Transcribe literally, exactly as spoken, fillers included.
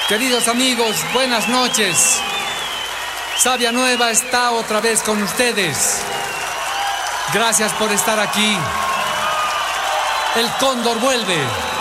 Queridos amigos, buenas noches. Sabia Nueva está otra vez con ustedes. Gracias por estar aquí. El cóndor vuelve.